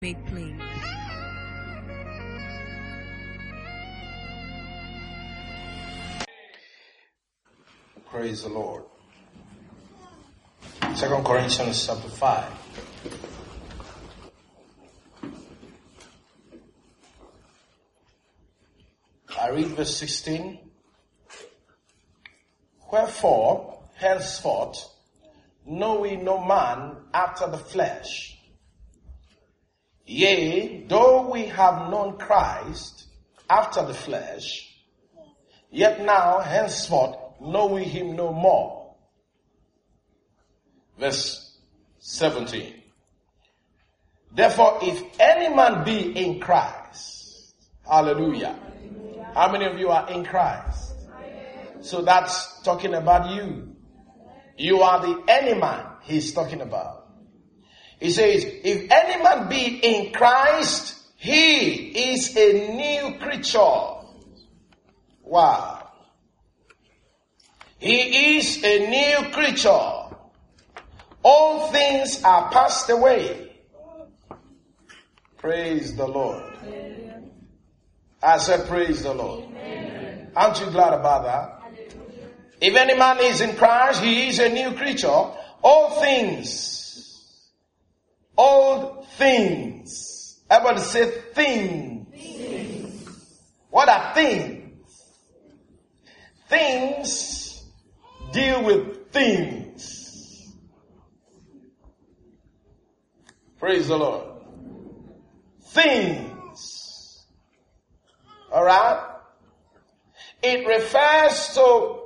made plain. Praise the Lord. 2 Corinthians chapter 5. I read verse 16. Wherefore, henceforth, know we no man after the flesh. Yea, though we have known Christ after the flesh, yet now henceforth know we him no more. Verse 17. Therefore, if any man be in Christ, hallelujah. How many of you are in Christ? So that's talking about you. You are the any man he's talking about. He says, if any man be in Christ, he is a new creature. Wow. He is a new creature. All things are passed away. Praise the Lord. Amen. I said praise the Lord. Amen. Aren't you glad about that? Hallelujah. If any man is in Christ, he is a new creature. All things. Everybody say things. What are things? Things deal with things. Praise the Lord. Things. Alright? It refers to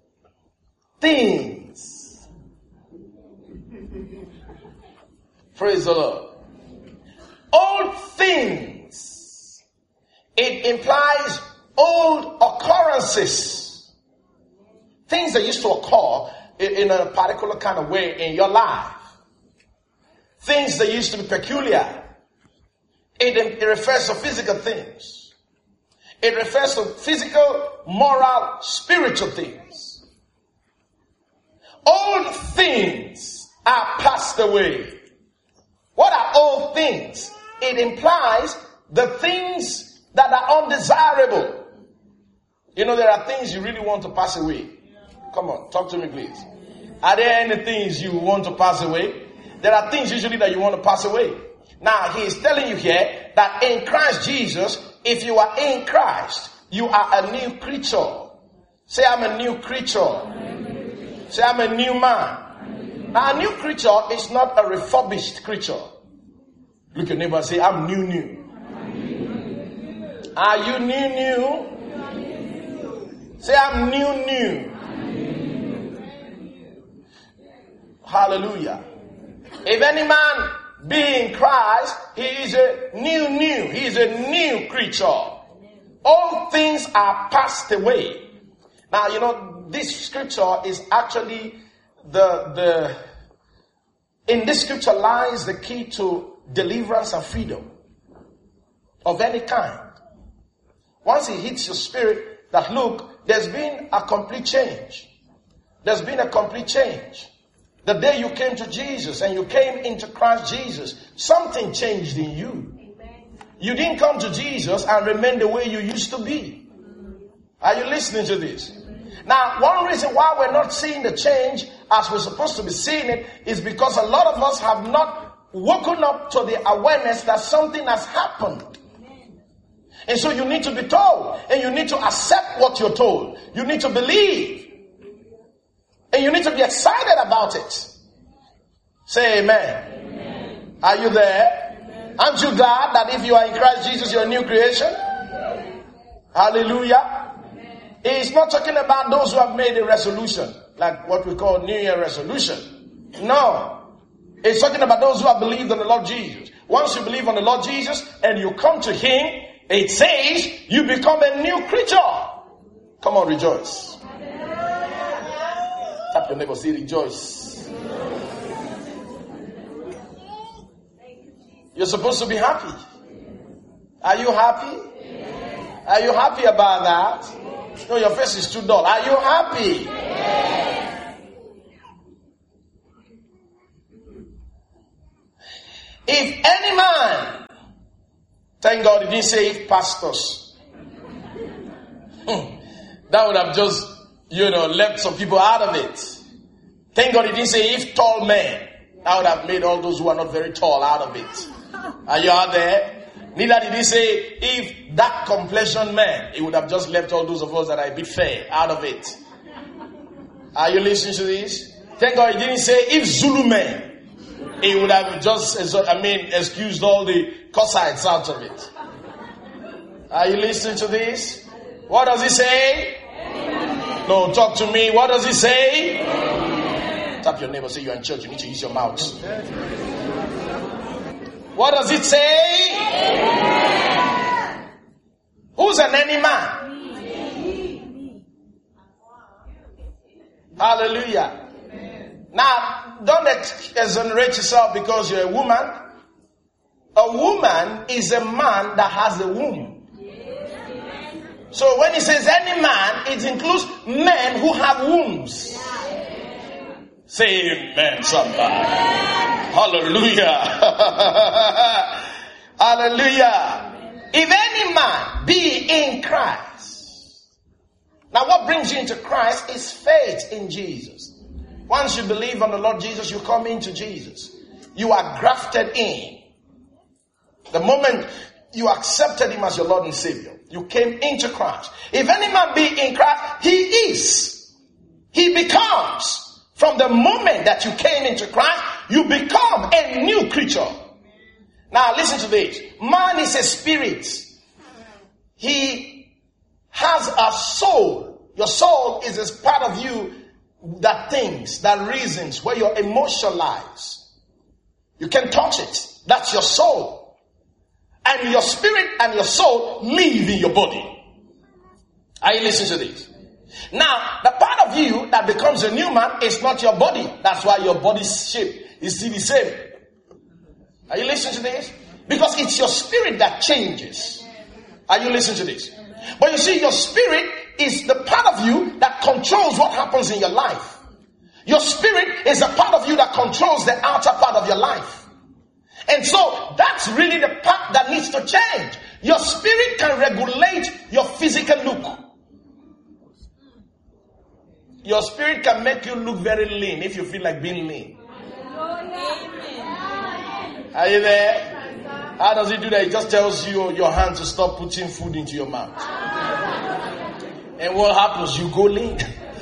things. Praise the Lord. Old things. It implies old occurrences. Things that used to occur in a particular kind of way in your life. Things that used to be peculiar. It refers to physical things. It refers to physical, moral, spiritual things. Old things are passed away. What are old things? It implies the things that are undesirable. You know, there are things you really want to pass away. Come on, talk to me please. Are there any things you want to pass away? There are things usually that you want to pass away. Now, he is telling you here that in Christ Jesus, if you are in Christ, you are a new creature. Say, I'm a new creature. Say, I'm a new man. Now, a new creature is not a refurbished creature. Look at your neighbor and say, I'm new. Are you new? Say, I'm new. Hallelujah. If any man be in Christ, he is a new. He is a new creature. All things are passed away. Now, you know, this scripture is actually in this scripture lies the key to deliverance and freedom of any kind. Once it hits your spirit that, look, there's been a complete change. There's been a complete change. The day you came to Jesus and you came into Christ Jesus, something changed in you. You didn't come to Jesus and remain the way you used to be. Are you listening to this? Now, one reason why we're not seeing the change as we're supposed to be seeing it is because a lot of us have not woken up to the awareness that something has happened. And so you need to be told, and you need to accept what you're told. You need to believe. And you need to be excited about it. Say amen. Amen. Are you there? Amen. Aren't you glad that if you are in Christ Jesus, you're a new creation? Amen. Hallelujah. Amen. It's not talking about those who have made a resolution, like what we call New Year resolution. No. It's talking about those who have believed on the Lord Jesus. Once you believe on the Lord Jesus and you come to Him, it says you become a new creature. Come on, rejoice. Tap your neighbor, say rejoice. You're supposed to be happy. Are you happy? Are you happy about that? No, your face is too dull. Are you happy? If any man Thank God he didn't say if pastors. That would have just, left some people out of it. Thank God he didn't say if tall men. That would have made all those who are not very tall out of it. Are you out there? Neither did he say if dark complexion man. He would have just left all those of us that are a bit fair out of it. Are you listening to this? Thank God he didn't say if Zulu man. He would have just, excused all the cosites out of it. Are you listening to this? What does he say? Amen. No, talk to me. What does he say? Amen. Tap your neighbor, say you're in church. You need to use your mouth. What does it say? Amen. Who's an any man? Hallelujah. Now, don't exonerate yourself because you're a woman. A woman is a man that has a womb. So when he says any man, it includes men who have wombs. Say amen, somebody. Hallelujah. Hallelujah. If any man be in Christ. Now what brings you into Christ is faith in Jesus. Once you believe on the Lord Jesus, you come into Jesus. You are grafted in. The moment you accepted him as your Lord and Savior, you came into Christ. If any man be in Christ, he is. He becomes. From the moment that you came into Christ, you become a new creature. Now listen to this. Man is a spirit. He has a soul. Your soul is a part of you that thinks, that reasons, where your emotion lies. You can touch it. That's your soul. And your spirit and your soul live in your body. Are you listening to this? Now, the part of you that becomes a new man is not your body. That's why your body's shape is still the same. Are you listening to this? Because it's your spirit that changes. Are you listening to this? But you see, your spirit is the part of you that controls what happens in your life. Your spirit is a part of you that controls the outer part of your life. And so that's really the part that needs to change. Your spirit can regulate your physical look. Your spirit can make you look very lean if you feel like being lean. Are you there? How does he do that? He just tells you your hand to stop putting food into your mouth. And what happens? You go lean.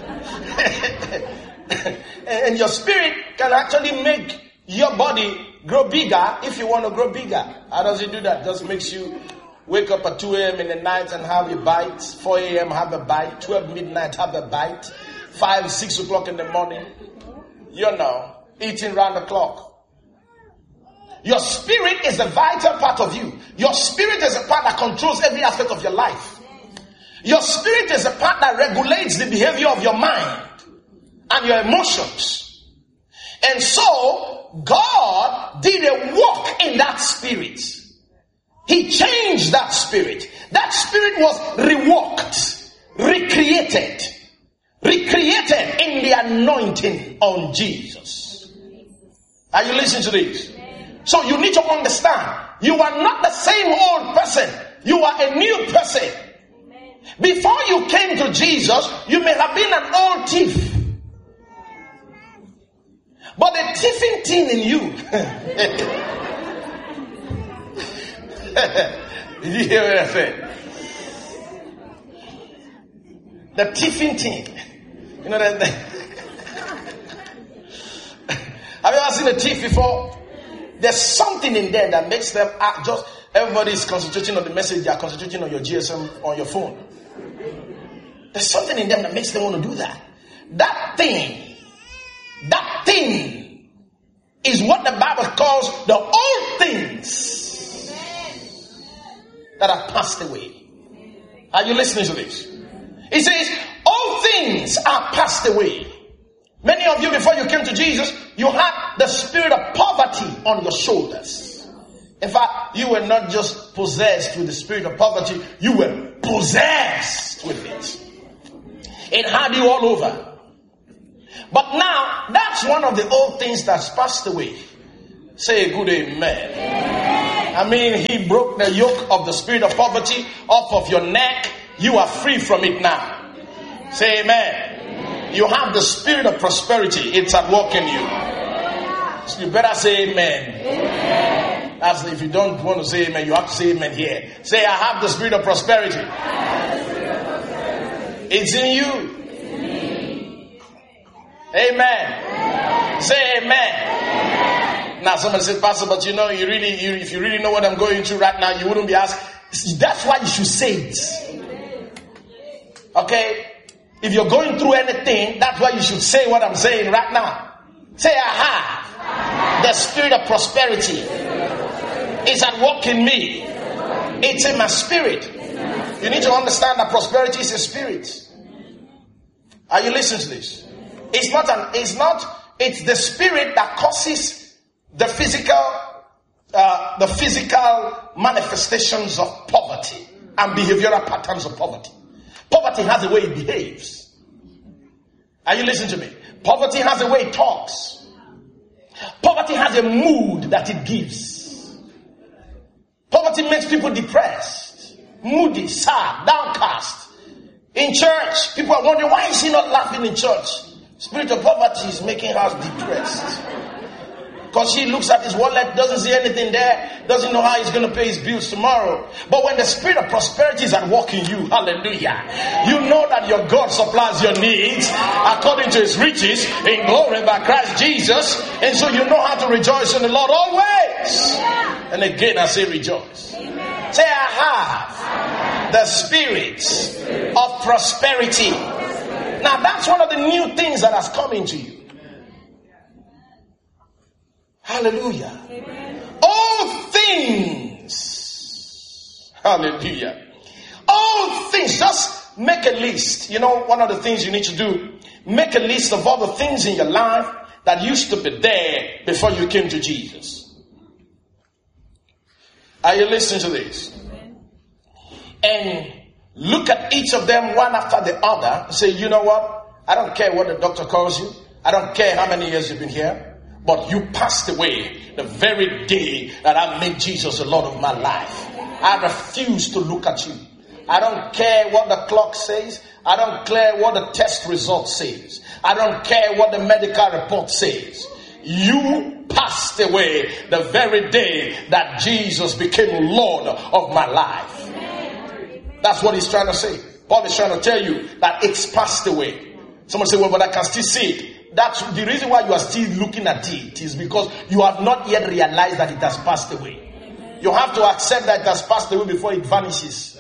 And your spirit can actually make your body grow bigger if you want to grow bigger. How does he do that? Just makes you wake up at 2 a.m. in the night and have a bite. 4 a.m. have a bite. 12 midnight have a bite. 5, 6 o'clock in the morning. Eating round the clock. Your spirit is a vital part of you. Your spirit is a part that controls every aspect of your life. Your spirit is a part that regulates the behavior of your mind and your emotions. And so, God did a work in that spirit. He changed that spirit. That spirit was reworked, recreated in the anointing on Jesus. Are you listening to this? So you need to understand, you are not the same old person. You are a new person. Before you came to Jesus, you may have been an old thief. But the thieving thing in you. Did you hear what I said? The thieving thing. You know that? Have you ever seen a thief before? There's something in there that makes them act everybody's concentrating on the message, they are concentrating on your GSM, on your phone. There's something in them that makes them want to do that. That thing is what the Bible calls the old things that are passed away. Are you listening to this? It says, all things are passed away. Many of you, before you came to Jesus, you had the spirit of poverty on your shoulders. In fact, you were not just possessed with the spirit of poverty, you were possessed with it. It had you all over. But now, that's one of the old things that's passed away. Say a good amen. I mean, he broke the yoke of the spirit of poverty off of your neck. You are free from it now. Say amen. You have the spirit of prosperity. It's at work in you. So you better say amen. That's if you don't want to say amen, you have to say amen here. Say, I have the spirit of prosperity. It's in you. Amen. Say amen. Now somebody said, Pastor, but you know, if you really know what I'm going through right now, you wouldn't be asked. That's why you should say it. Okay? If you're going through anything, that's why you should say what I'm saying right now. Say, I have the spirit of prosperity. It's at work in me. It's in my spirit. You need to understand that prosperity is a spirit. Are you listening to this? It's the spirit that causes the physical manifestations of poverty and behavioral patterns of poverty. Poverty has a way it behaves. Are you listening to me? Poverty has a way it talks. Poverty has a mood that it gives. Poverty makes people depressed, moody, sad, downcast. In church, people are wondering, why is he not laughing in church? Spirit of poverty is making her depressed. Because she looks at his wallet, doesn't see anything there, doesn't know how he's going to pay his bills tomorrow. But when the spirit of prosperity is at work in you, hallelujah, you know that your God supplies your needs according to his riches in glory by Christ Jesus. And so you know how to rejoice in the Lord always. And again, I say rejoice. Say, I have the spirit of prosperity. Now that's one of the new things that has come into you. Hallelujah. Amen. All things. Hallelujah. All things. Just make a list. You know, one of the things you need to do, make a list of all the things in your life that used to be there before you came to Jesus. Are you listening to this? And look at each of them one after the other and say, you know what? I don't care what the doctor calls you. I don't care how many years you've been here. But you passed away the very day that I made Jesus the Lord of my life. I refuse to look at you. I don't care what the clock says. I don't care what the test result says. I don't care what the medical report says. You passed away the very day that Jesus became Lord of my life. That's what he's trying to say. Paul is trying to tell you that it's passed away. Someone say, well, but I can still see it. That's the reason why you are still looking at it is because you have not yet realized that it has passed away. You have to accept that it has passed away before it vanishes.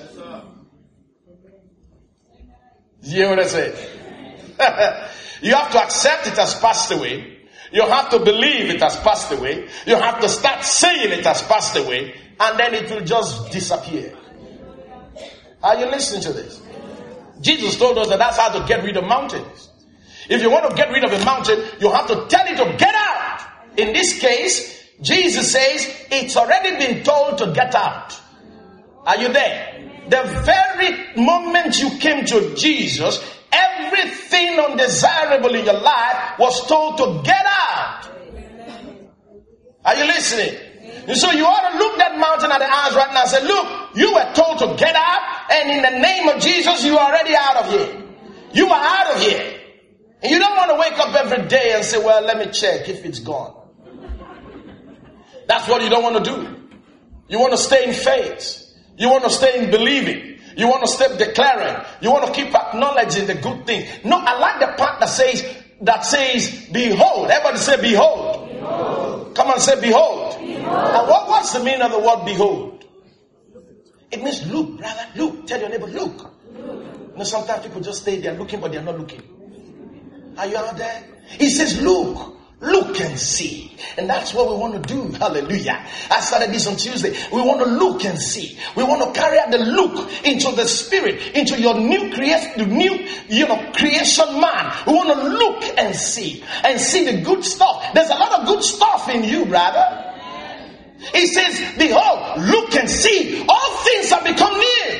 You hear what I say? You have to accept it has passed away. You have to believe it has passed away. You have to start saying it has passed away. And then it will just disappear. Are you listening to this? Jesus told us that that's how to get rid of mountains. If you want to get rid of a mountain, you have to tell it to get out. In this case, Jesus says it's already been told to get out. Are you there? The very moment you came to Jesus, everything undesirable in your life was told to get out. Are you listening? And so you ought to look that mountain at the eyes right now and say, look, you were told to get out, and in the name of Jesus, you are already out of here. You are out of here. And you don't want to wake up every day and say, well, let me check if it's gone. That's what you don't want to do. You want to stay in faith. You want to stay in believing. You want to stay declaring. You want to keep acknowledging the good thing. No, I like the part that says, behold. Everybody say, behold. Behold. Come on, say, behold. Behold. Now, what's the meaning of the word behold? It means look, brother, look. Tell your neighbor, look. You know, sometimes people just stay there looking, but they're not looking. Are you out there? He says, look and see. And that's what we want to do. Hallelujah. I started this on Tuesday. We want to look and see. We want to carry out the look into the spirit, into your new creation man. We want to look and see the good stuff. There's a lot of good stuff in you, brother. He says, behold, look and see. All things have become new.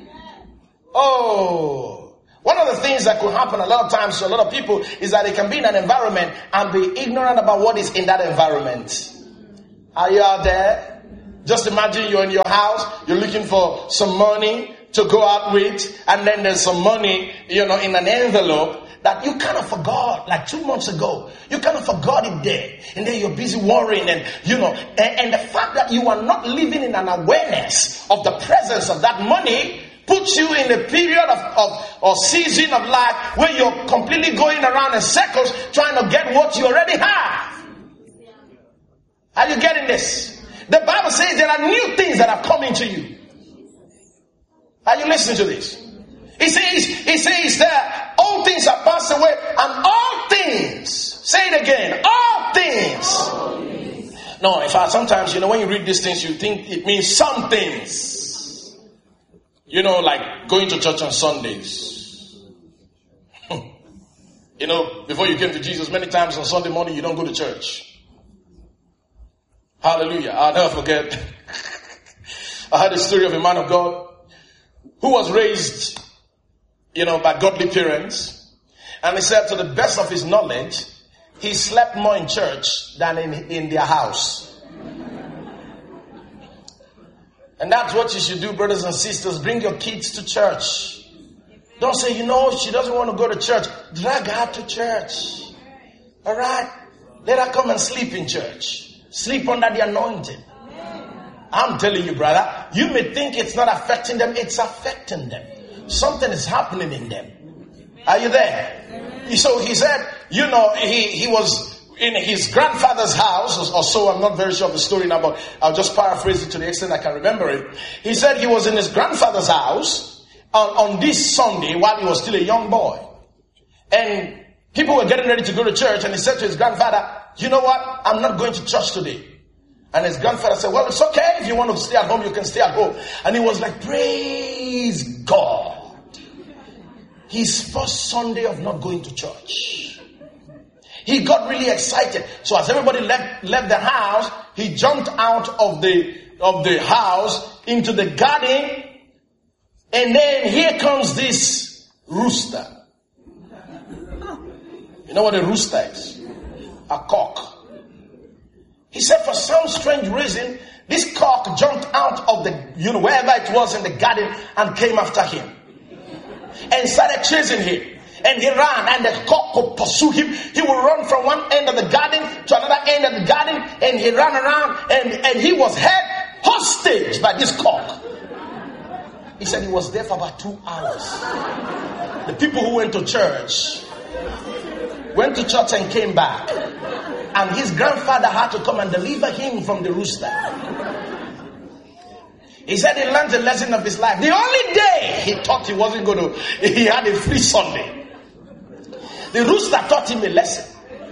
Oh. One of the things that could happen a lot of times to a lot of people is that they can be in an environment and be ignorant about what is in that environment. Are you out there? Just imagine you're in your house, you're looking for some money to go out with, and then there's some money, in an envelope that you kind of forgot, like 2 months ago. You kind of forgot it there. And then you're busy worrying and the fact that you are not living in an awareness of the presence of that money puts you in a period of season of life where you're completely going around in circles trying to get what you already have. Are you getting this? The Bible says there are new things that are coming to you. Are you listening to this? It says that all things are passed away and all things, say it again, all things. No, in fact, sometimes, when you read these things, you think it means some things. Like going to church on Sundays. Before you came to Jesus, many times on Sunday morning, you don't go to church. Hallelujah. I'll never forget. I heard a story of a man of God who was raised, by godly parents. And he said, to the best of his knowledge, he slept more in church than in their house. And that's what you should do, brothers and sisters. Bring your kids to church. Don't say, she doesn't want to go to church. Drag her to church. All right? Let her come and sleep in church. Sleep under the anointing. I'm telling you, brother, you may think it's not affecting them. It's affecting them. Something is happening in them. Are you there? So he said, he was in his grandfather's house or so. I'm not very sure of the story now, but I'll just paraphrase it to the extent I can remember it. He said he was in his grandfather's house on this Sunday while he was still a young boy. And people were getting ready to go to church, and he said to his grandfather, you know what? I'm not going to church today. And his grandfather said, well, it's okay. If you want to stay at home, you can stay at home. And he was like, praise God. His first Sunday of not going to church. He got really excited. So as everybody left the house, he jumped out of the house into the garden. And then here comes this rooster. You know what a rooster is? A cock. He said for some strange reason, this cock jumped out of the, wherever it was in the garden and came after him. And started chasing him. And he ran, and the cock would pursue him. He would run from one end of the garden to another end of the garden, and he ran around, and he was held hostage by this cock. He said he was there for about 2 hours. The people who went to church and came back. And his grandfather had to come and deliver him from the rooster. He said he learned the lesson of his life. The only day he thought he wasn't going to, he had a free Sunday. The rooster taught him a lesson.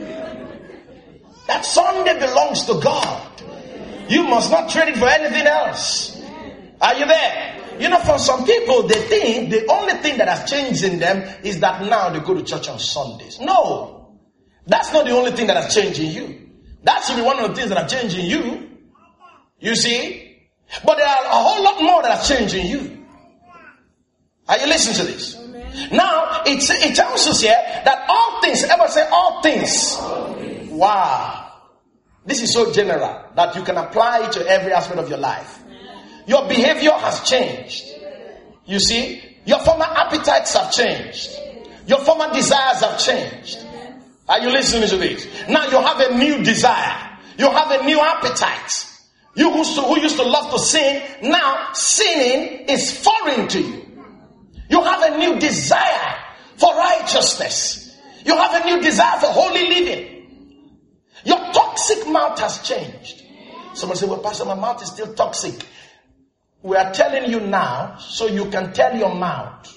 That Sunday belongs to God. You must not trade it for anything else. Are you there? For some people, they think the only thing that has changed in them is that now they go to church on Sundays. No. That's not the only thing that has changed in you. That should be one of the things that have changed in you. You see? But there are a whole lot more that have changed in you. Are you listening to this? Now, it tells us here that all things, ever say all things. Wow. This is so general that you can apply it to every aspect of your life. Your behavior has changed. You see? Your former appetites have changed. Your former desires have changed. Are you listening to this? Now you have a new desire. You have a new appetite. You who used to love to sin, now sinning is foreign to you. You have a new desire for righteousness. You have a new desire for holy living. Your toxic mouth has changed. Someone say, well, Pastor, my mouth is still toxic. We are telling you now so you can tell your mouth.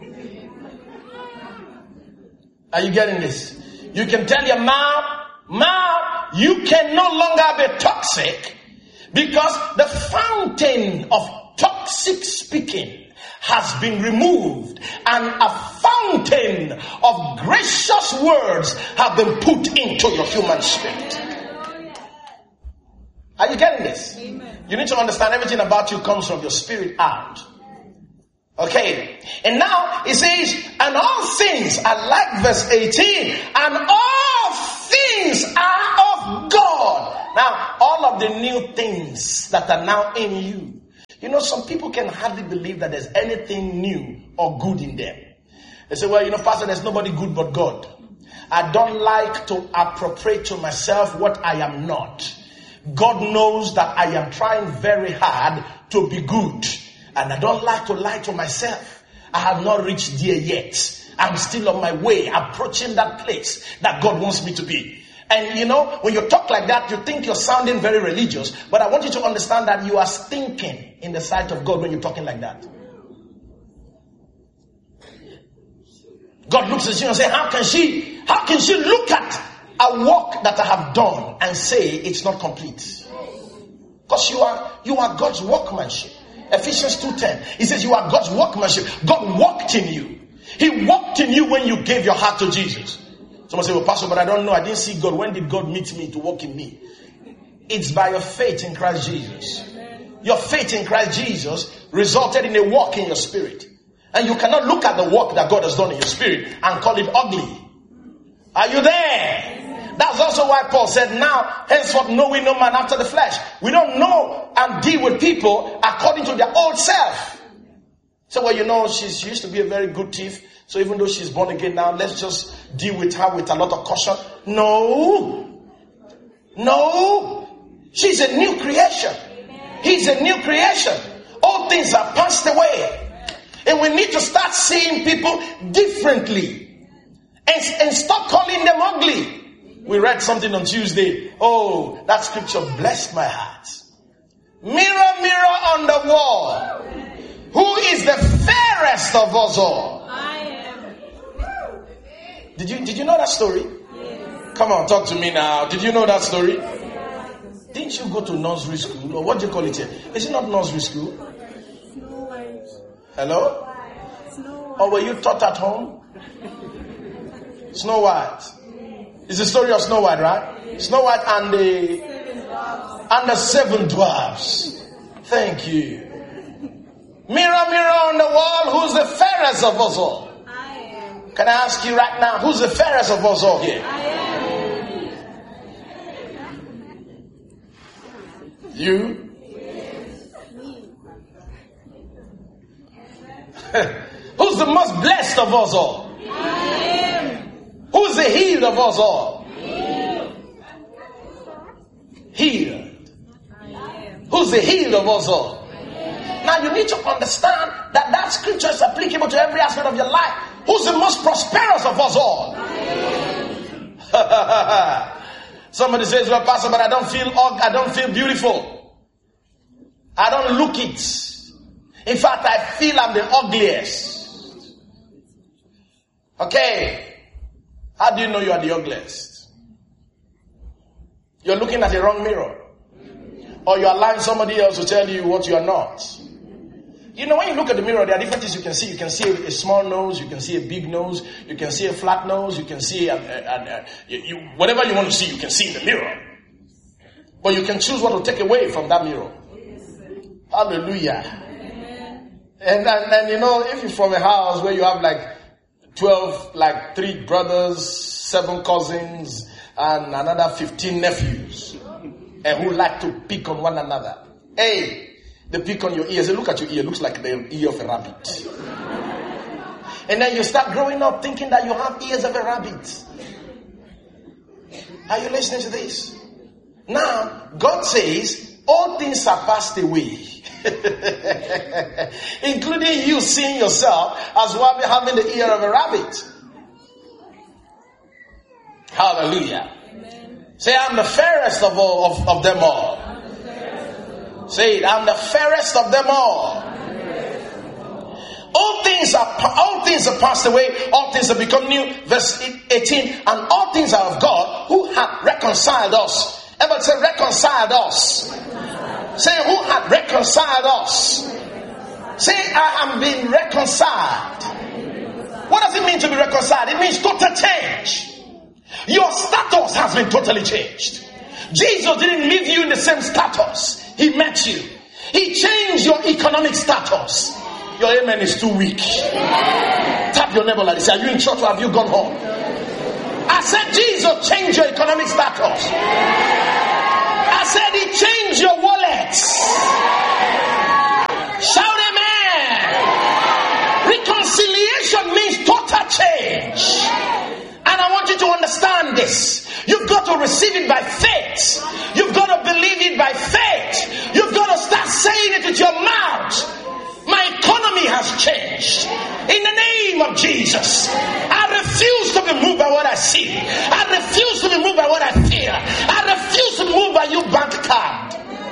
Are you getting this? You can tell your mouth, you can no longer be toxic because the fountain of toxic speaking has been removed and a fountain of gracious words have been put into your human spirit. Are you getting this? Amen. You need to understand everything about you comes from your spirit out. Okay. And now it says, and all things, I like verse 18, and all things are of God. Now, all of the new things that are now in you. You know, some people can hardly believe that there's anything new or good in them. They say, well, you know, Pastor, there's nobody good but God. I don't like to appropriate to myself what I am not. God knows that I am trying very hard to be good. And I don't like to lie to myself. I have not reached there yet. I'm still on my way, approaching that place that God wants me to be. And you know, when you talk like that, you think you're sounding very religious. But I want you to understand that you are stinking in the sight of God when you're talking like that. God looks at you and says, how can she look at a work that I have done and say it's not complete? Because you are God's workmanship. Ephesians 2:10. He says you are God's workmanship. God worked in you. He worked in you when you gave your heart to Jesus. Someone say, well, Pastor, but I don't know. I didn't see God. When did God meet me to work in me? It's by your faith in Christ Jesus. Your faith in Christ Jesus resulted in a work in your spirit. And you cannot look at the work that God has done in your spirit and call it ugly. Are you there? That's also why Paul said, now, henceforth know we no man after the flesh. We don't know and deal with people according to their old self. So, well, you know, she used to be a very good thief. So even though she's born again now, let's just deal with her with a lot of caution. No. She's a new creation. He's a new creation. All things are passed away. And we need to start seeing people differently. And stop calling them ugly. We read something on Tuesday. Oh, that scripture blessed my heart. Mirror, mirror on the wall. Who is the fairest of us all? I am. Did you know that story? Yes. Come on, talk to me now. Did you know that story? Yes. Didn't you go to nursery school? Or what do you call it here? Is it not nursery school? Snow White. Hello? Snow White. Or were you taught at home? Snow White. It's the story of Snow White, right? Snow White and the 7 dwarfs. Thank you. Mirror, mirror on the wall, who's the fairest of us all? I am. Can I ask you right now, who's the fairest of us all here? I am. You? Who's the most blessed of us all? I am. Who's the healed of us all? Healed. Who's the healed of us all? Now you need to understand that scripture is applicable to every aspect of your life. Who's the most prosperous of us all? Somebody says, well, Pastor, but I don't feel beautiful. I don't look it. In fact, I feel I'm the ugliest. Okay. How do you know you are the ugliest? You're looking at the wrong mirror. Or you're allowing somebody else to tell you what you are not. You know, when you look at the mirror, there are different things you can see. You can see a small nose, you can see a big nose, you can see a flat nose, you can see whatever you want to see, you can see in the mirror. But you can choose what to take away from that mirror. Hallelujah. And you know, if you're from a house where you have like 12, like 3 brothers, 7 cousins, and another 15 nephews, and who like to pick on one another. Hey, they pick on your ears. They look at your ear. It looks like the ear of a rabbit. And then you start growing up thinking that you have ears of a rabbit. Are you listening to this? Now, God says, all things are passed away. Including you seeing yourself as well having the ear of a rabbit. Hallelujah. Amen. Say, I'm the fairest of them all. Say it, I'm the fairest of them all. All things are passed away, all things have become new. Verse 18, and all things are of God who hath reconciled us. Everybody say reconciled us. Say, who hath reconciled us? Say, I am being reconciled. What does it mean to be reconciled? It means total change. Your status has been totally changed. Jesus didn't leave you in the same status. He met you. He changed your economic status. Your amen is too weak. Tap your neighbor like this. Are you in church or have you gone home? I said Jesus changed your economic status. said he changed your wallets. Shout amen. Reconciliation means total change. And I want you to understand this. You've got to receive it by faith. You've got to believe it by faith. You've got to start saying it with your mouth. My economy has changed. In the name of Jesus, I refuse to be moved by what I see. I refuse to be moved by what I feel. I refuse to be moved by your bank card.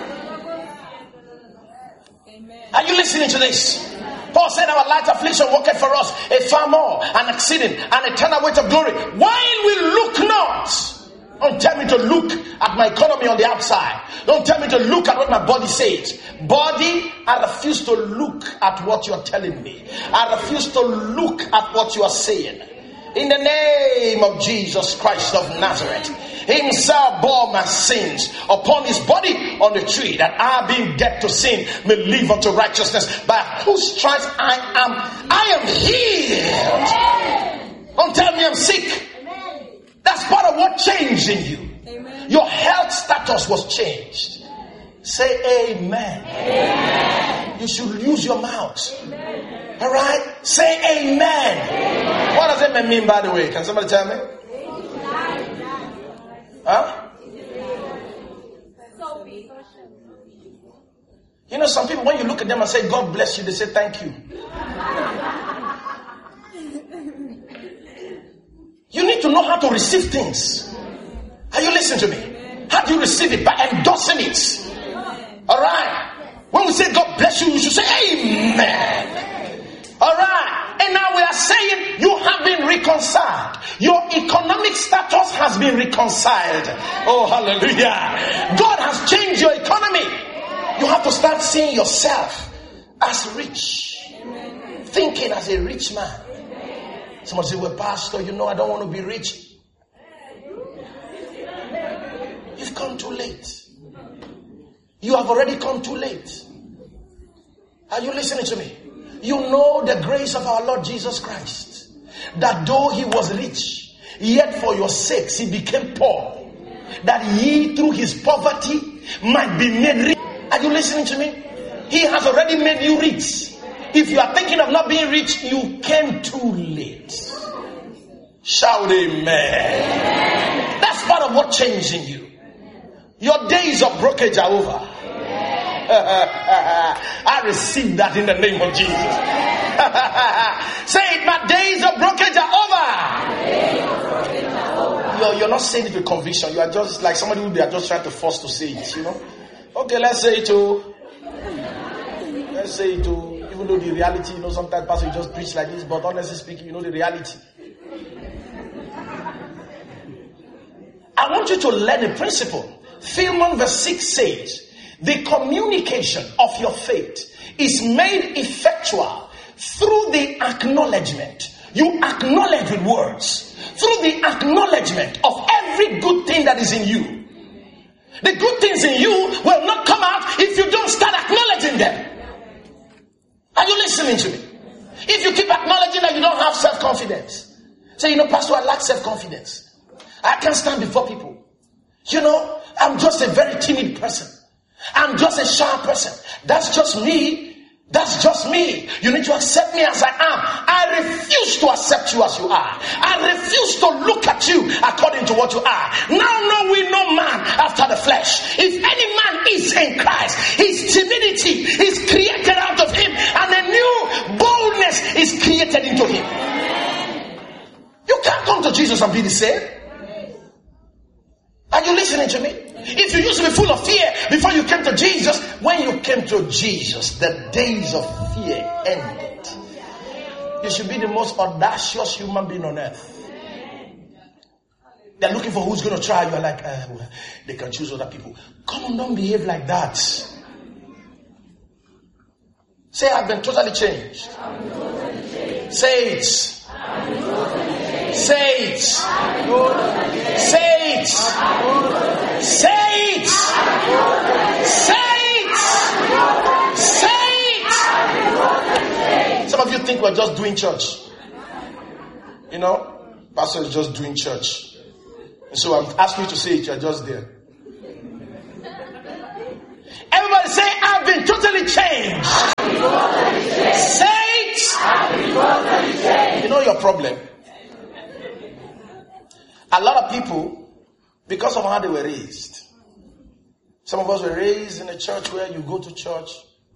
Are you listening to this? Paul said our light affliction worketh for us a far more, an exceeding, an eternal weight of glory. While we look not. Don't tell me to look at my economy on the outside. Don't tell me to look at what my body says. Body, I refuse to look at what you're telling me. I refuse to look at what you are saying. In the name of Jesus Christ of Nazareth, himself bore my sins upon his body on the tree, that I, being dead to sin, may live unto righteousness, by whose stripes I am healed. Don't tell me I'm sick. That's part of what changed in you. Amen. Your health status was changed. Say amen. Amen. You should use your mouth. Amen. All right? Say amen. Amen. What does amen mean, by the way? Can somebody tell me? Huh? You know, some people, when you look at them and say, God bless you, they say thank you. You need to know how to receive things. Are you listening to me? How do you receive it? By endorsing it. Alright. When we say God bless you, you should say amen. Alright. And now we are saying you have been reconciled. Your economic status has been reconciled. Oh, hallelujah. God has changed your economy. You have to start seeing yourself as rich. Thinking as a rich man. Somebody say, well, Pastor, you know I don't want to be rich. You've come too late. You have already come too late. Are you listening to me? You know the grace of our Lord Jesus Christ. That though he was rich, yet for your sakes he became poor. That ye through his poverty might be made rich. Are you listening to me? He has already made you rich. If you are thinking of not being rich, you came too late. Shout amen. Amen. That's part of what changed in you. Your days of brokerage are over. I received that in the name of Jesus. Say it, my days of brokerage are over. You're not saying it with conviction. You are just like somebody who they are just trying to force to say it, you know. Okay, let's say it too. Let's say it too. Even though the reality, you know, sometimes pastor you just preach like this, but honestly speaking, you know the reality. I want you to learn a principle. Philemon verse 6 says, the communication of your faith is made effectual through the acknowledgement. You acknowledge with words. Through the acknowledgement of every good thing that is in you. The good things in you will not come out if you don't start acknowledging them. Are you listening to me? If you keep acknowledging that you don't have self-confidence. Say, you know, Pastor, I lack self-confidence. I can't stand before people. You know, I'm just a very timid person. I'm just a shy person. That's just me. That's just me. You need to accept me as I am. I refuse to accept you as you are. I refuse to look at you according to what you are. Now know we no man after the flesh. If any man is in Christ, his timidity is created out of him, and a new boldness is created into him. You can't come to Jesus and be the same. Are you listening to me? If you used to be full of fear before you came to Jesus, when you came to Jesus, the days of fear ended. You should be the most audacious human being on earth. They're looking for who's going to try. You're like, well, they can choose other people. Come on, don't behave like that. Say, I've been totally changed. Say it. Say it. Say it. Say it. Say it. Say it. Some of you think we're just doing church. You know, pastor is just doing church. And so I'm asking you to say it, you're just there. Everybody say, I've been totally changed. Say it. I've been totally changed. You know your problem? A lot of people, because of how they were raised. Some of us were raised in a church where you go to church.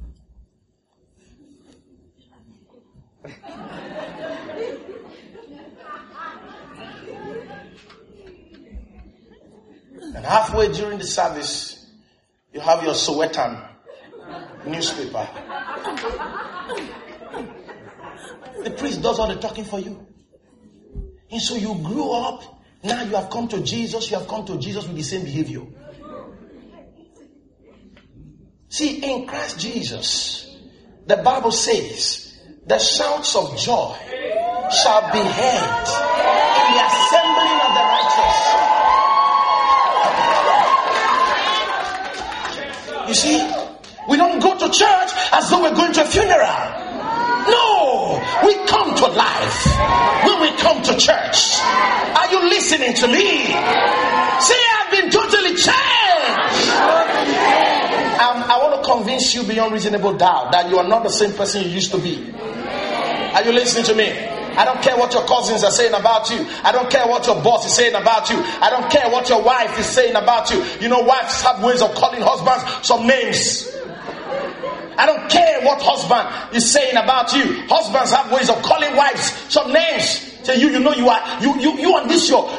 And halfway during the service, you have your Sowetan newspaper. The priest does all the talking for you. And so you grew up. Now you have come to Jesus. You have come to Jesus with the same behavior. See, in Christ Jesus, the Bible says, the shouts of joy shall be heard in the assembling of the righteous. You see, we don't go to church as though we're going to a funeral. No, we come to life when we come to church. Are you listening to me? Say, I've been totally changed. I want to convince you beyond reasonable doubt that you are not the same person you used to be. Are you listening to me? I don't care what your cousins are saying about you. I don't care what your boss is saying about you. I don't care what your wife is saying about you. You know, wives have ways of calling husbands some names. I don't care what husband is saying about you. Husbands have ways of calling wives some names. Say you know you are you on this your.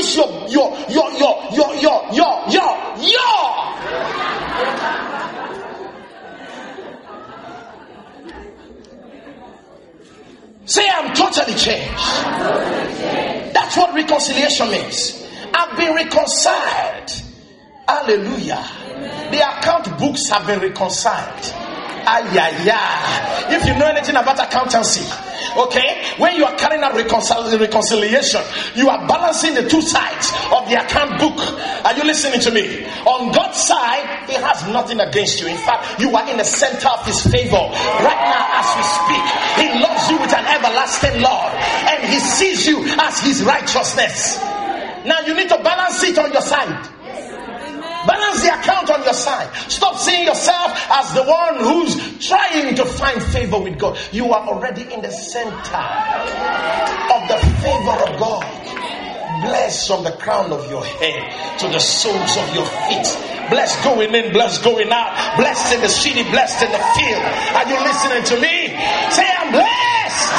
Say, I'm totally changed. That's what reconciliation means. I've been reconciled. Hallelujah. The account books have been reconciled. If you know anything about accountancy, okay, when you are carrying out reconciliation, you are balancing the two sides of the account book. Are you listening to me? On God's side, He has nothing against you. In fact, you are in the center of His favor. Right now, as we speak, He loves you with an everlasting love, and He sees you as His righteousness. Now, you need to balance it on your side. Balance the account on your side. Stop seeing yourself as the one who's trying to find favor with God. You are already in the center of the favor of God. Blessed from the crown of your head to the soles of your feet. Blessed going in, blessed going out. Blessed in the city, blessed in the field. Are you listening to me? Say, I'm blessed.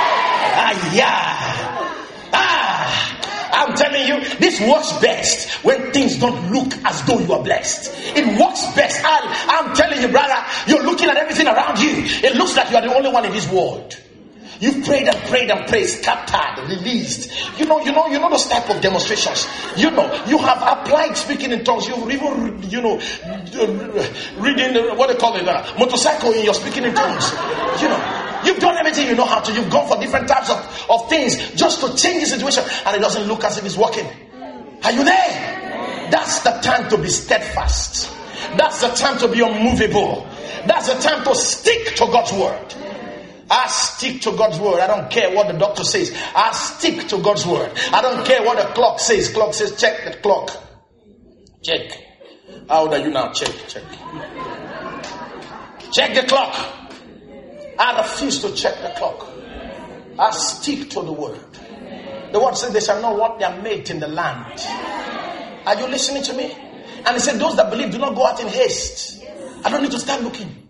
I'm telling you, this works best when things don't look as though you are blessed. It works best. I'm telling you, brother, you're looking at everything around you. It looks like you are the only one in this world. You've prayed and prayed and prayed, scattered, released. You know those type of demonstrations. You have applied speaking in tongues. You've even, reading what they call it, motorcycle in your speaking in tongues. You've done everything you know how to. You've gone for different types of things just to change the situation, and it doesn't look as if it's working. Are you there? That's the time to be steadfast. That's the time to be unmovable. That's the time to stick to God's word. I stick to God's word. I don't care what the doctor says. I stick to God's word. I don't care what the clock says. Clock says, check the clock. Check. How old are you now? Check. Check the clock. I refuse to check the clock. I stick to the word. The word says they shall not want their mate in the land. Are you listening to me? And he said, those that believe do not go out in haste. I don't need to start looking.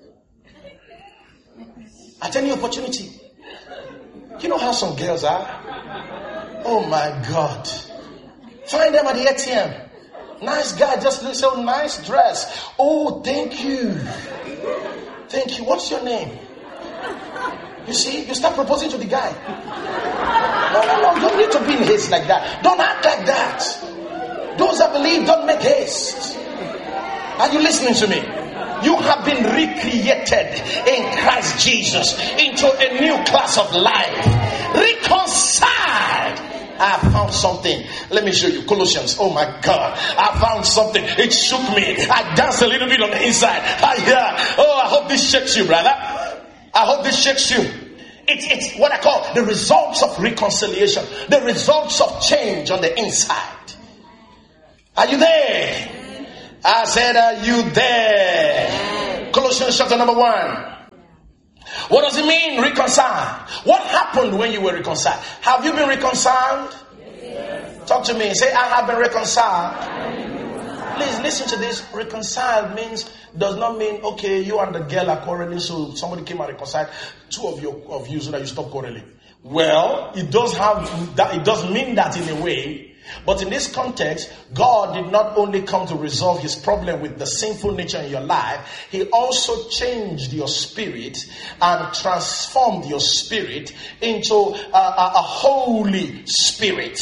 At any opportunity. You know how some girls are? Oh my God. Find them at the ATM. Nice guy, just looks so nice dress. Oh, thank you. Thank you. What's your name? You see, you start proposing to the guy. No. You don't need to be in haste like that. Don't act like that. Those that believe, don't make haste. Are you listening to me? You have been recreated in Christ Jesus into a new class of life. Reconciled. I found something. Let me show you. Colossians. Oh my God. I found something. It shook me. I danced a little bit on the inside. I hope this shakes you, brother. I hope this shakes you. It's what I call the results of reconciliation. The results of change on the inside. Are you there? I said, are you there? Colossians chapter number 1. What does it mean, reconcile? What happened when you were reconciled? Have you been reconciled? Yes. Talk to me. Say, I have been reconciled. Please listen to this. Reconciled does not mean, okay, you and the girl are quarreling, so somebody came and reconciled two of you so that you stop quarreling. Well, it does mean that in a way. But in this context, God did not only come to resolve his problem with the sinful nature in your life, he also changed your spirit and transformed your spirit into a holy spirit.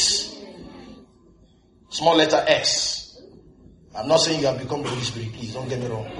Small letter S. I'm not saying you have become the Holy Spirit, please don't get me wrong.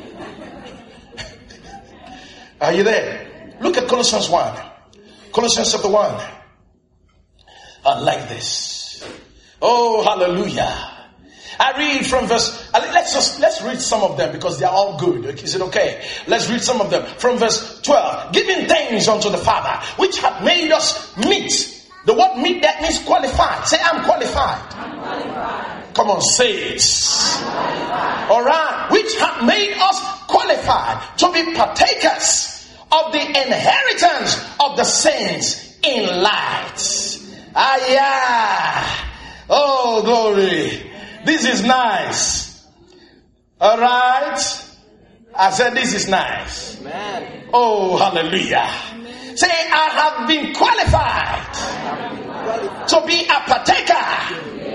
Are you there? Look at Colossians 1. Colossians chapter 1. I like this. Oh, hallelujah. I read from verse, let's read some of them because they are all good. Is it okay? Let's read some of them. From verse 12. Giving thanks unto the Father, which hath made us meet. The word meet, that means qualified. Say, I'm qualified. I'm qualified. Come on, say it. Alright. Which hath made us qualified to be partakers of the inheritance of the saints in light. Yeah. Oh, glory. This is nice. All right. I said this is nice. Amen. Oh, hallelujah. Amen. Say, I have been qualified to be a partaker.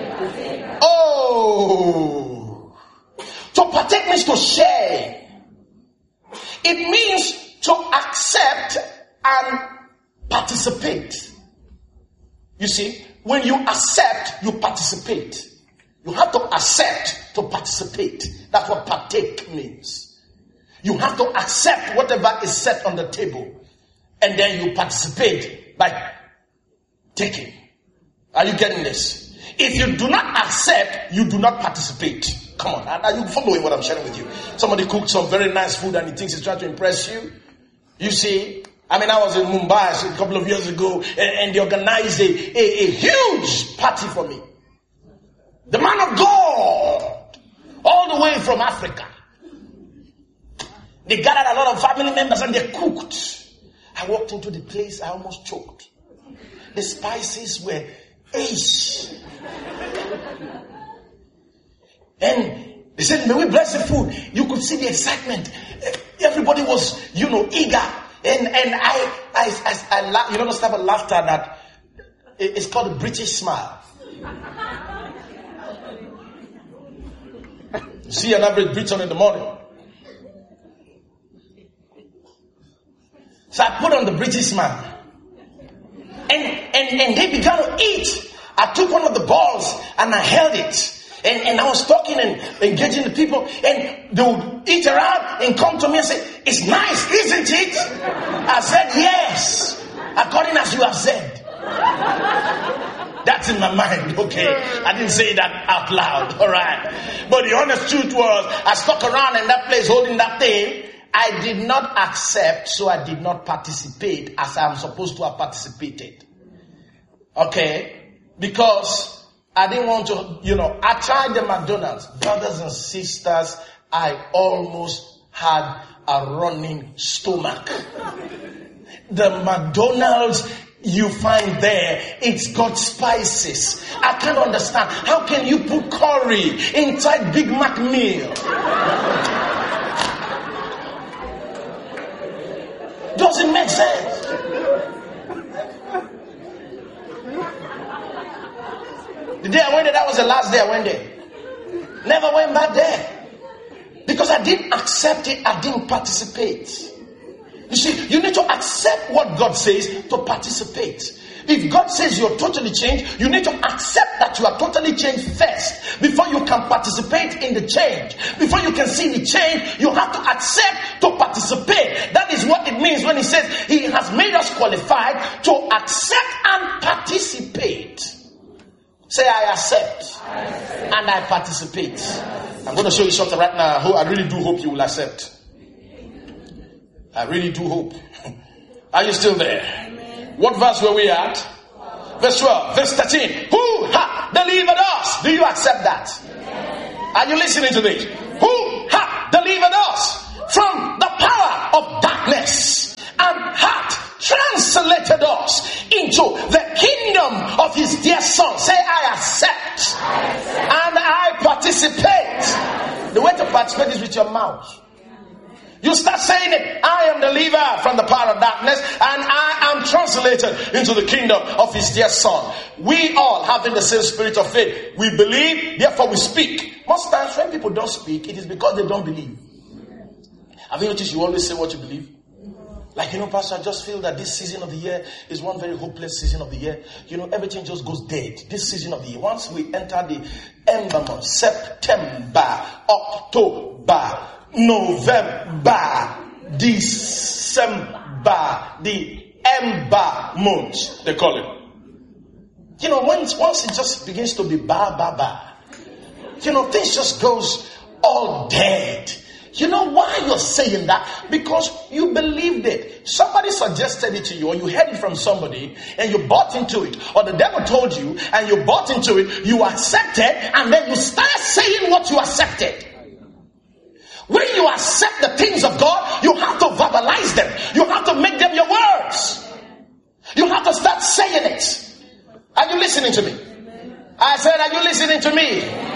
Oh. To partake means to share. It means to accept and participate. You see? When you accept, you participate. You have to accept to participate. That's what partake means. You have to accept whatever is set on the table. And then you participate by taking. Are you getting this? If you do not accept, you do not participate. Come on. Are you following what I'm sharing with you? Somebody cooked some very nice food and he thinks he's trying to impress you. You see? I was in Mumbai a couple of years ago and they organized a huge party for me. The man of God, all the way from Africa. They gathered a lot of family members and they cooked. I walked into the place, I almost choked. The spices were ace. And they said, may we bless the food. You could see the excitement. Everybody was, eager. And I you know the type of laughter that it's called a British smile. You see an average Briton in the morning. So I put on the British smile. And they began to eat. I took one of the balls and I held it. And I was talking and engaging the people, and they would eat around and come to me and say, it's nice, isn't it? I said, yes, according as you have said. That's in my mind, okay? I didn't say that out loud, all right? But the honest truth was, I stuck around in that place holding that thing. I did not accept, so I did not participate as I'm supposed to have participated. Okay? Because I didn't want to, I tried the McDonald's. Brothers and sisters, I almost had a running stomach. The McDonald's you find there, it's got spices. I can't understand. How can you put curry inside Big Mac meal? Doesn't make sense. The day I went there, that was the last day I went there. Never went back there. Because I didn't accept it, I didn't participate. You see, you need to accept what God says to participate. If God says you're totally changed, you need to accept that you are totally changed first before you can participate in the change. Before you can see the change, you have to accept to participate. That is what it means when he says he has made us qualified to accept and participate. Say, I accept and I participate. I'm going to show you something right now. I really do hope you will accept. I really do hope. Are you still there? Amen. What verse were we at? Verse 12. Verse 13. Who hath delivered us? Do you accept that? Yes. Are you listening to this? Who us into the kingdom of his dear son. Say, I accept. And I participate. The way to participate is with your mouth. You start saying it. I am delivered from the power of darkness, and I am translated into the kingdom of his dear son. We all having the same spirit of faith. We believe, therefore we speak. Most times when people don't speak, it is because they don't believe. Have you noticed you always say what you believe? Like, Pastor, I just feel that this season of the year is one very hopeless season of the year. Everything just goes dead. This season of the year. Once we enter the ember month, September, October, November, December, the ember month, they call it. Once it just begins to be things just goes all dead. You know why you're saying that? Because you believed it. Somebody suggested it to you, or you heard it from somebody and you bought into it, or the devil told you and you bought into it, you accepted, and then you start saying what you accepted. When you accept the things of God, you have to verbalize them. You have to make them your words. You have to start saying it. Are you listening to me? I said, are you listening to me?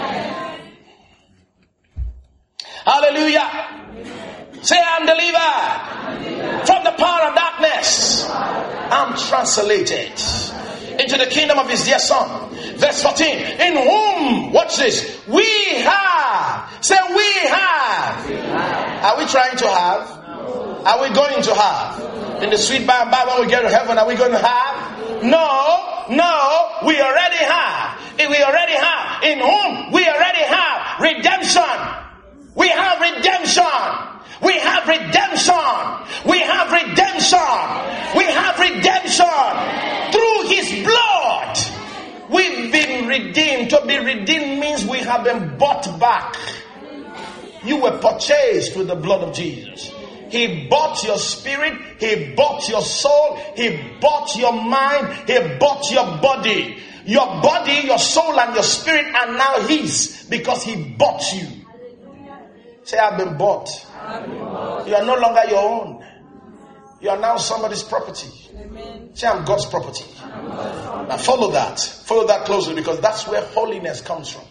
Hallelujah. Say, I'm delivered from the power of darkness. I'm translated into the kingdom of his dear son. Verse 14. In whom, watch this, we have. Say, we have. Are we trying to have? Are we going to have? In the sweet by and by when we get to heaven, are we going to have? No, we already have. We already have. In whom we already have redemption. We have redemption. We have redemption. We have redemption. We have redemption through his blood. We've been redeemed. To be redeemed means we have been bought back. You were purchased with the blood of Jesus. He bought your spirit. He bought your soul. He bought your mind. He bought your body. Your body, your soul, and your spirit are now his because he bought you. Say, I've been bought. You are no longer your own. You are now somebody's property. Amen. Say, I'm God's property. Now follow that. Follow that closely, because that's where holiness comes from.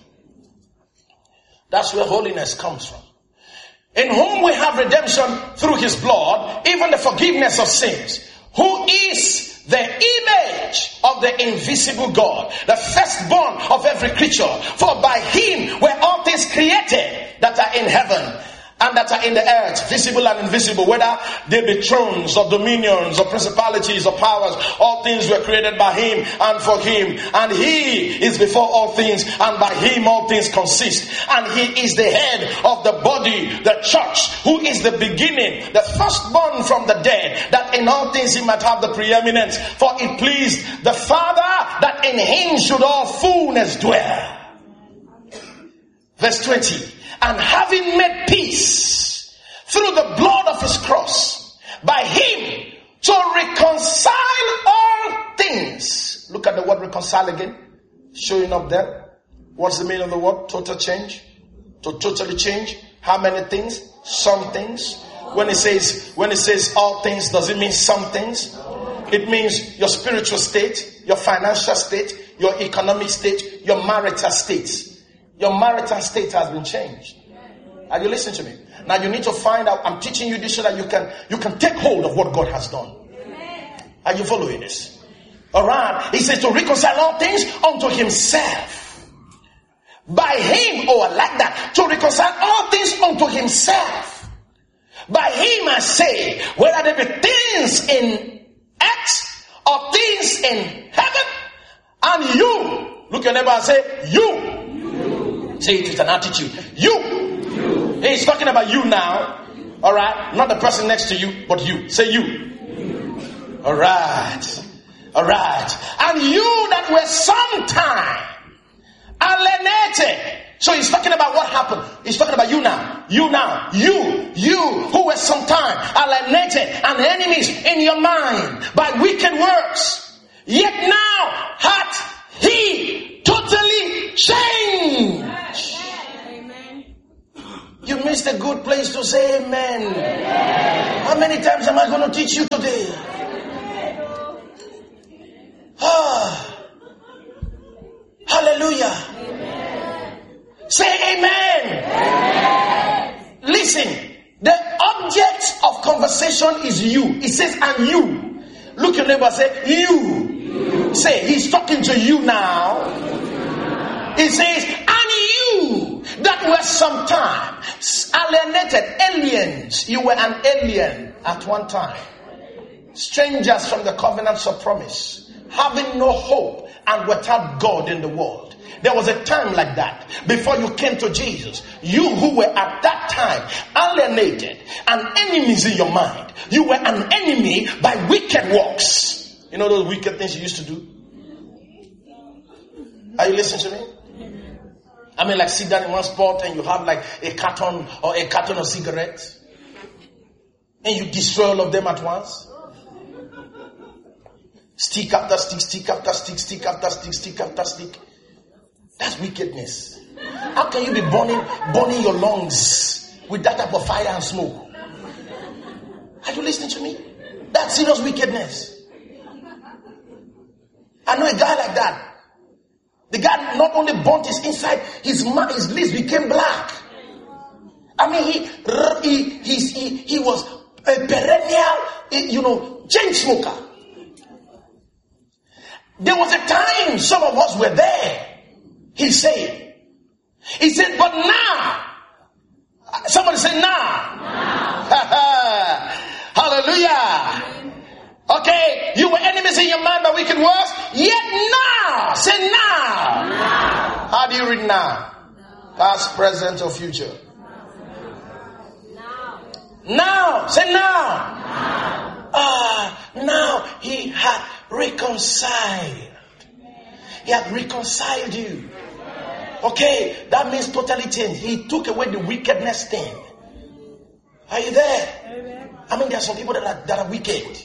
That's where holiness comes from. In whom we have redemption through his blood, even the forgiveness of sins, who is the image of the invisible God, the firstborn of every creature. For by him were all things created that are in heaven and that are in the earth, visible and invisible, whether they be thrones or dominions or principalities or powers. All things were created by him and for him. And he is before all things, and by him all things consist. And he is the head of the body, the church, who is the beginning, the firstborn from the dead, that in all things he might have the preeminence. For it pleased the Father that in him should all fullness dwell. Verse 20. And having made peace through the blood of his cross, by him to reconcile all things. Look at the word reconcile again, showing up there. What's the meaning of the word? Total change. To totally change. How many things? Some things. When it says all things, does it mean some things? It means your spiritual state, your financial state, your economic state, your marital state. Your marital state has been changed. Are you listening to me? Now you need to find out. I'm teaching you this so that you can take hold of what God has done. Are you following this? Alright. He says to reconcile all things unto himself. By him, I like that. To reconcile all things unto himself. By him I say, whether there be things in earth or things in heaven, and you, look your neighbor and say, you. Say it with an attitude. You. He's talking about you now. Alright. Not the person next to you, but you. Say you. Alright. And you that were sometime alienated. So he's talking about what happened. He's talking about you now. You who were sometime alienated and enemies in your mind by wicked works. Yet now hath he totally changed. Amen. You missed a good place to say amen. How many times am I going to teach you today? Hallelujah. Amen. Say amen. Amen. Listen, the object of conversation is you. It says, and you. Look your neighbor, say, you. Say, he's talking to you now. It says, and you that were sometime alienated, aliens. You were an alien at one time. Strangers from the covenants of promise, having no hope and without God in the world. There was a time like that before you came to Jesus. You who were at that time alienated and enemies in your mind. You were an enemy by wicked works. You know those wicked things you used to do? Are you listening to me? I mean, like sit down in one spot and you have like a carton of cigarettes and you destroy all of them at once. Stick after stick, stick after stick, stick after stick, stick after stick. That's wickedness. How can you be burning your lungs with that type of fire and smoke? Are you listening to me? That's serious wickedness. I know a guy like that. The guy not only burnt his inside, his lips became black. I mean, he was a perennial, chain smoker. There was a time some of us were there. He said, but now, somebody say now. Hallelujah. Okay, you were enemies in your mind by wicked works, yet now, say now. How do you read now? Past, present, or future? Now, say now. Now he had reconciled. He had reconciled you. Okay, that means totally changed. He took away the wickedness thing. Are you there? I mean, there are some people that are wicked.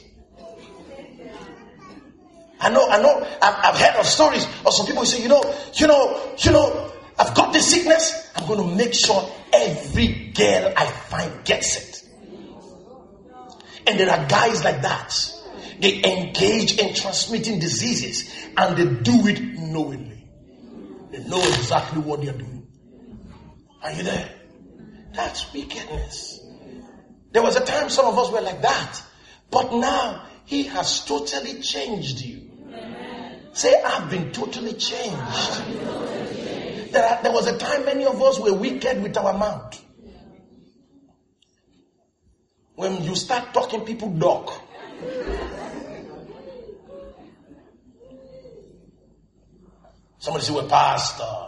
I know. I've heard of stories of some people who say, you know, I've got this sickness. I'm going to make sure every girl I find gets it. And there are guys like that. They engage in transmitting diseases and they do it knowingly. They know exactly what they're doing. Are you there? That's wickedness. There was a time some of us were like that. But now he has totally changed you. Say, I've been totally changed. There was a time many of us were wicked with our mouth. When you start talking, people duck. Somebody say, well, Pastor,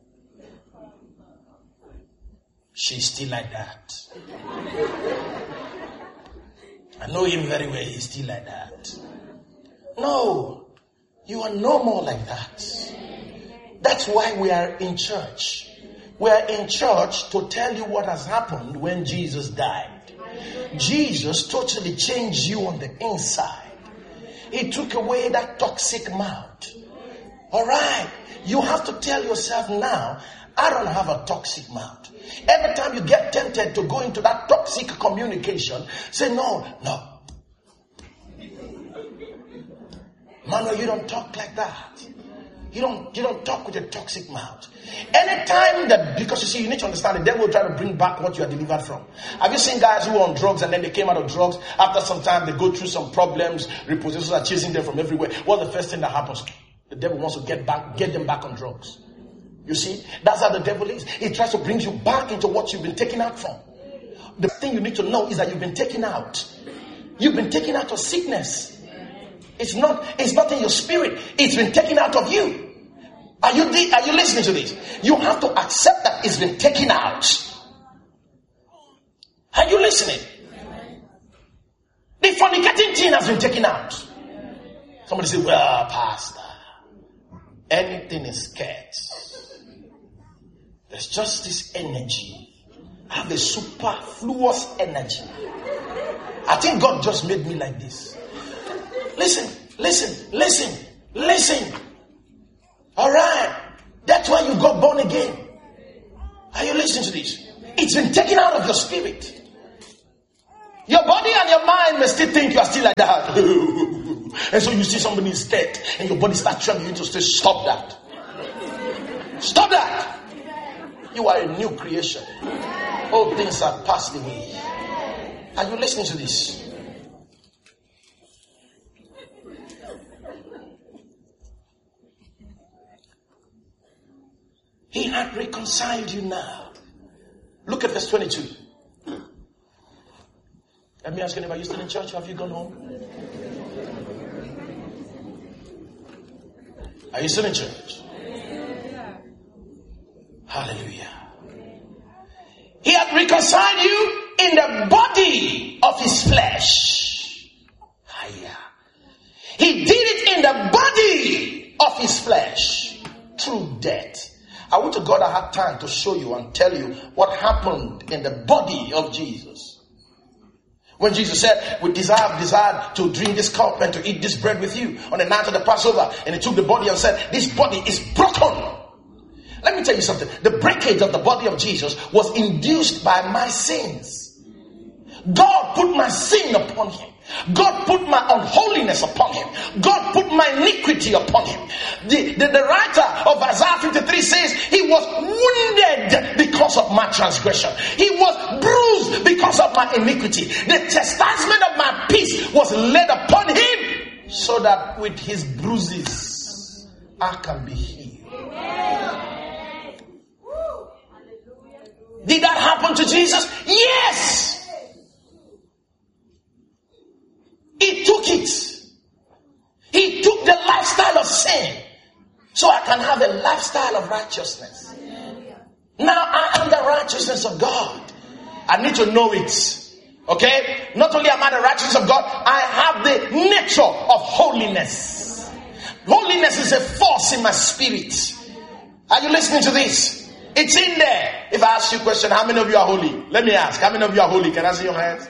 she's still like that. I know him very well, he's still like that. No, you are no more like that. That's why we are in church. We are in church to tell you what has happened when Jesus died. Jesus totally changed you on the inside. He took away that toxic mouth. Alright, you have to tell yourself now, I don't have a toxic mouth. Every time you get tempted to go into that toxic communication, say no. Manuel, you don't talk like that. You don't talk with a toxic mouth. Anytime that, because you see, you need to understand, the devil will try to bring back what you are delivered from. Have you seen guys who were on drugs and then they came out of drugs? After some time, they go through some problems. Repossessors are chasing them from everywhere. What's the first thing that happens? The devil wants to get them back on drugs. You see, that's how the devil is. He tries to bring you back into what you've been taken out from. The thing you need to know is that you've been taken out. You've been taken out of sickness. It's not in your spirit. It's been taken out of you. Are you listening to this? You have to accept that it's been taken out. Are you listening? The fornicating thing has been taken out. Somebody say, well, Pastor, anything is scared. There's just this energy. I have a superfluous energy. I think God just made me like this. Listen. All right. That's why you got born again. Are you listening to this? It's been taken out of your spirit. Your body and your mind may still think you are still like that. And so you see somebody is dead and your body starts trembling. You need to say, stop that. Stop that. You are a new creation. All things are passed away. Are you listening to this? He had reconciled you now. Look at verse 22. Let me ask you, are you still in church or have you gone home? Are you still in church? Hallelujah. He had reconciled you in the body of his flesh. He did it in the body of his flesh through death. I wish to God I had time to show you and tell you what happened in the body of Jesus. When Jesus said, we desire to drink this cup and to eat this bread with you on the night of the Passover. And he took the body and said, this body is broken. Let me tell you something. The breakage of the body of Jesus was induced by my sins. God put my sin upon him. God put my unholiness upon him. God put my iniquity upon him. The writer of Isaiah 53 says he was wounded because of my transgression. He was bruised because of my iniquity. The chastisement of my peace was laid upon him so that with his bruises I can be healed. Did that happen to Jesus? Yes. He took it. He took the lifestyle of sin so I can have a lifestyle of righteousness. Now I am the righteousness of God. I need to know it. Okay? Not only am I the righteousness of God, I have the nature of holiness. Holiness is a force in my spirit. Are you listening to this? It's in there. If I ask you a question, how many of you are holy? Let me ask, how many of you are holy? Can I see your hands?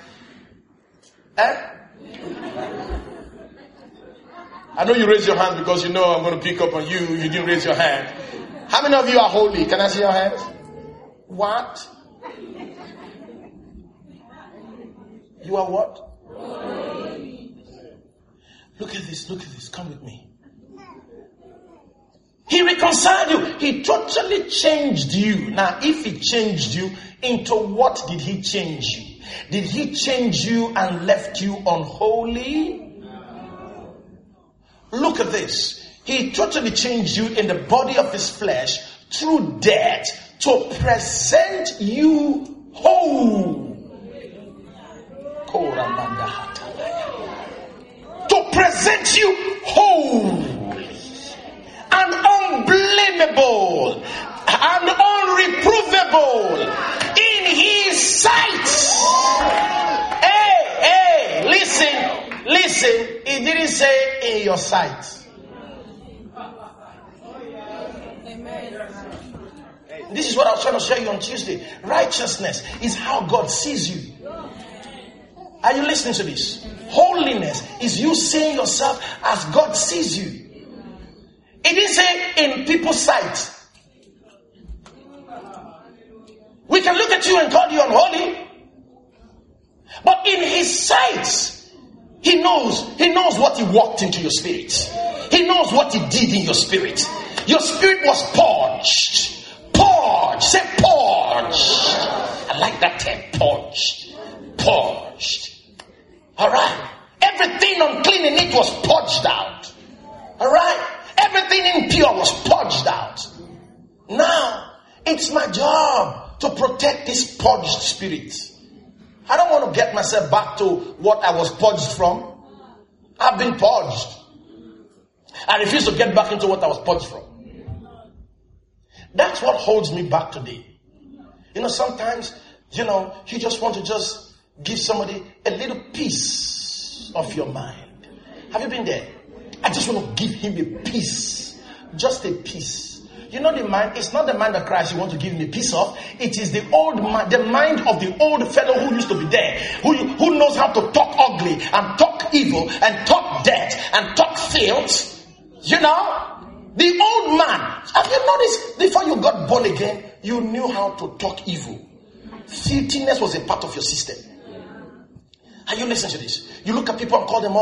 I know you raise your hand because you know I'm going to pick up on you. You didn't raise your hand. How many of you are holy? Can I see your hands? What? You are what? Holy. Look at this. Look at this. Come with me. He reconciled you. He totally changed you. Now, if he changed you, into what did he change you? Did he change you and left you unholy? Look at this. He totally changed you in the body of his flesh through death to present you whole. To present you whole and unblameable and unreprovable in his sight. Hey, listen. He didn't say in your sight. This is what I was trying to show you on Tuesday. Righteousness is how God sees you. Are you listening to this? Holiness is you seeing yourself as God sees you. It didn't say in people's sight. We can look at you and call you unholy. But in his sight, he knows what he walked into your spirit. He knows what he did in your spirit. Your spirit was purged. Say purged. I like that term, purged. Alright. Everything unclean in it was purged out. Alright. Everything impure was purged out. Now, it's my job to protect this purged spirit. I don't want to get myself back to what I was purged from. I've been purged. I refuse to get back into what I was purged from. That's what holds me back today. Sometimes, you just want to give somebody a little piece of your mind. Have you been there? I just want to give him a piece. Just a piece. The mind, it's not the mind of Christ you want to give him a piece of. It is the old mind, the mind of the old fellow who used to be there. Who knows how to talk ugly and talk evil and talk death and talk filth. The old man. Have you noticed before you got born again, you knew how to talk evil. Filthiness was a part of your system. Are you listening to this? You look at people and call them all